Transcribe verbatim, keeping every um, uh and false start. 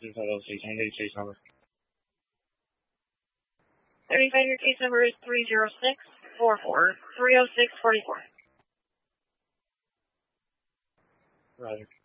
Please hold on, please. Can I get your case number? thirty-five, your case number is three zero six four four, three oh six four four. Roger.